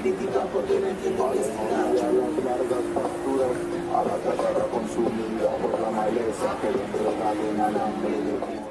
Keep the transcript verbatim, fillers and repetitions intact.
critican porque no entienden que es A las largas pasturas, a la tierra consumida por la maleza que le regala un alambre de